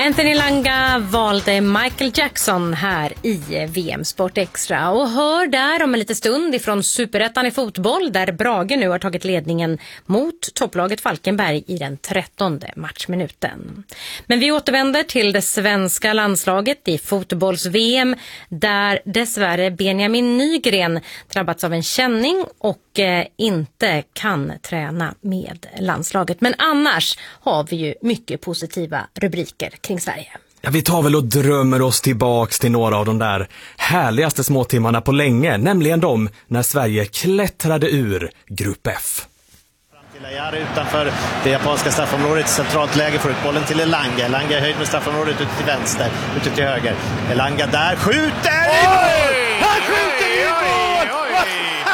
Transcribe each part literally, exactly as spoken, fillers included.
Anthony Elanga valde Michael Jackson här i V M Sport Extra och hör där om en liten stund ifrån Superettan i fotboll där Brage nu har tagit ledningen mot topplaget Falkenberg i den trettonde matchminuten. Men vi återvänder till det svenska landslaget i fotbolls-V M där dessvärre Benjamin Nygren drabbats av en känning och eh, inte kan träna med landslaget. Men annars har vi ju mycket positiva rubriker kring Sverige. Ja, vi tar väl och drömmer oss tillbaks till några av de där härligaste småtimmarna på länge, nämligen de när Sverige klättrade ur Grupp F. Lajar utanför det japanska straffområdet, centralt läge för ut bollen till Elanga. Elanga är höjd med straffområdet ut till vänster, ut till höger. Elanga där, skjuter! Oj! Han skjuter i mål!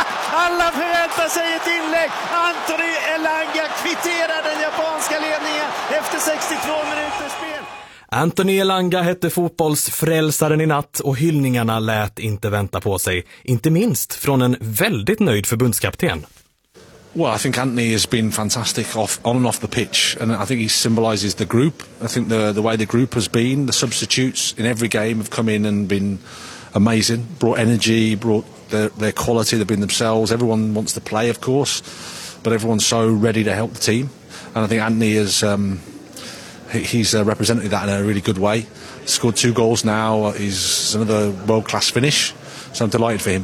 Alla förväntar sig ett inlägg. Anthony Elanga kvitterar den japanska ledningen efter sextiotvå minuters spel. Anthony Elanga hette fotbollsfrälsaren i natt och hyllningarna lät inte vänta på sig. Inte minst från en väldigt nöjd förbundskapten. Well, I think Anthony has been fantastic off, on and off the pitch, and I think he symbolises the group. I think the the way the group has been, the substitutes in every game have come in and been amazing, brought energy, brought their, their quality, they've been themselves. Everyone wants to play, of course, but everyone's so ready to help the team, and I think Anthony has um, he, he's uh, represented that in a really good way. Scored two goals now. He's another world-class finish, so I'm delighted for him.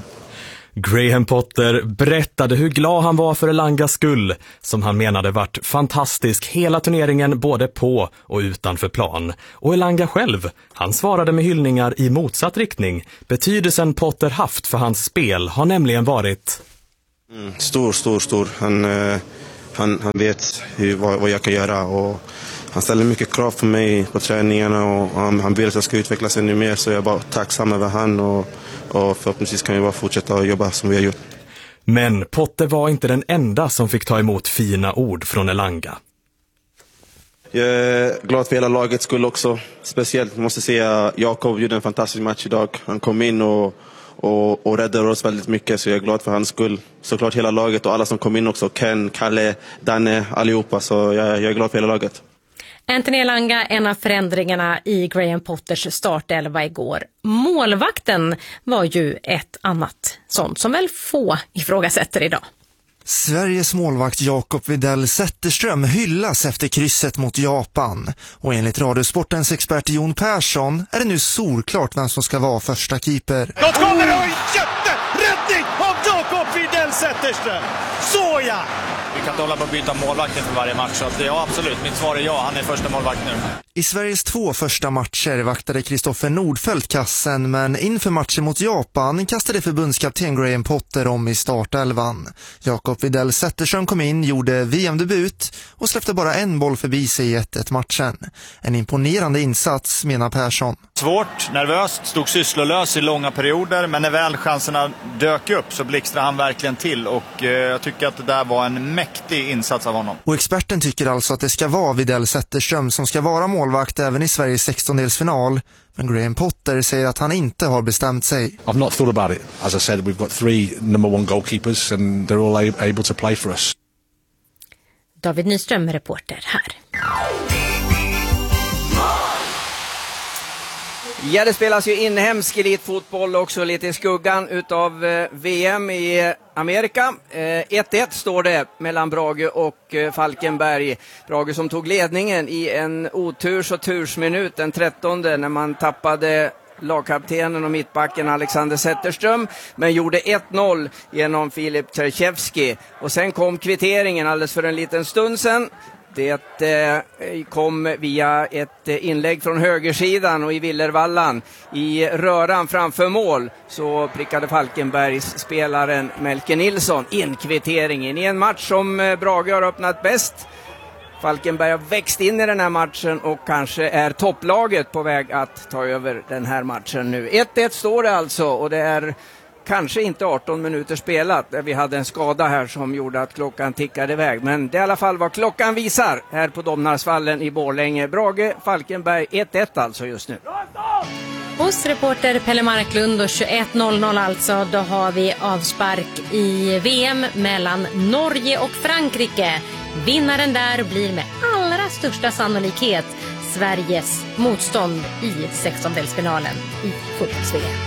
Graham Potter berättade hur glad han var för Elangas skull, som han menade varit fantastisk hela turneringen både på och utanför plan. Och Elanga själv, han svarade med hyllningar i motsatt riktning. Betydelsen Potter haft för hans spel har nämligen varit... Mm, stor, stor, stor. Han, uh, han, han vet hur, vad, vad jag kan göra och han ställer mycket krav på mig på träningarna och han, han vill att jag ska utvecklas ännu mer, så jag är bara tacksam över han och Och förhoppningsvis kan vi bara fortsätta att jobba som vi har gjort. Men Potter var inte den enda som fick ta emot fina ord från Elanga. Jag är glad för hela laget skull också. Speciellt måste säga Jakob gjorde en fantastisk match idag. Han kom in och, och, och räddade oss väldigt mycket, så jag är glad för hans skull. Såklart hela laget och alla som kom in också. Ken, Kalle, Danne, allihopa. Så jag, jag är glad för hela laget. Anthony Elanga, en av förändringarna i Graham Potters startelva igår. Målvakten var ju ett annat sånt som väl få ifrågasätter idag. Sveriges målvakt Jakob Widell Zetterström hyllas efter krysset mot Japan. Och enligt Radiosportens expert Jon Persson är det nu solklart vem som ska vara första keeper. Då kommer det en jätteräddning av Jakob Widell Zetterström. Såja! Vi kan inte hålla på att byta målvakt för varje match, så att ja, absolut. Mitt svar är ja, han är första målvakt nu. I Sveriges två första matcher vaktade Kristoffer Nordfeldt kassen, men inför matchen mot Japan kastade förbundskapten Graham Potter om i startelvan. Jakob Widell Zetterström kom in, gjorde V M-debut och släppte bara en boll förbi sig i ett ett matchen. En imponerande insats, menar Persson. Svårt, nervöst, stod sysslolös i långa perioder, men när väl chanserna dök upp så blixtrade han verkligen till och eh, jag tycker att det där var en mäktig insats av honom. Och experten tycker alltså att det ska vara Widell Zetterström som ska vara målvakt även i Sveriges sextondelsfinal. Men Graham Potter säger att han inte har bestämt sig. I've not thought about it. As I said, we've got three number one goalkeepers and they're all able to play for us. David Nyström, reporter här. Ja, det spelas ju inhemsk elitfotboll också lite i skuggan utav eh, V M i Amerika. Eh, ett ett står det mellan Brage och eh, Falkenberg. Brage som tog ledningen i en oturs- och tursminut den trettonde när man tappade lagkaptenen och mittbacken Alexander Zetterström, men gjorde ett noll genom Filip Terchevski. Och sen kom kvitteringen alldeles för en liten stund sedan. Det eh, kom via ett eh, inlägg från högersidan och i Villervallan i röran framför mål så prickade Falkenbergs spelaren Melke Nilsson in kvitteringen i en match som eh, Brage har öppnat bäst. Falkenberg har växt in i den här matchen och kanske är topplaget på väg att ta över den här matchen nu. ett ett står det alltså och det är kanske inte arton minuter spelat. Vi hade en skada här som gjorde att klockan tickade iväg. Men det är i alla fall vad klockan visar här på Domnarsvallen i Borlänge. Brage, Falkenberg ett ett alltså just nu. Hos reporter Pelle Marklund och tjugoett noll noll alltså, då har vi avspark i V M mellan Norge och Frankrike. Vinnaren där blir med allra största sannolikhet Sveriges motstånd i sextondelsfinalen i fotbolls-V M.